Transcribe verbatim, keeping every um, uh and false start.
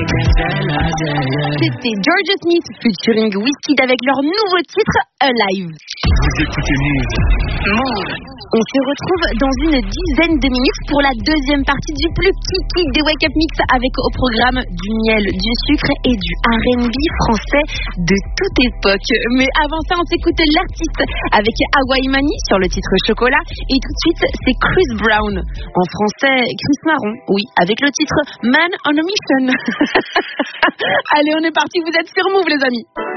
C'était Georgia Smith featuring Wizkid avec leur nouveau titre Alive. Vous écoutez Move. Move. On se retrouve dans une dizaine de minutes pour la deuxième partie du plus kiki des Wake Up Mix avec au programme du miel, du sucre et du R and B français de toute époque. Mais avant ça, on s'écoute l'artiste avec Hawaii Mani sur le titre Chocolat et tout de suite, c'est Chris Brown. En français, Chris Marron, oui, avec le titre Man on a Mission. Allez, on est parti, vous êtes sur Move les amis.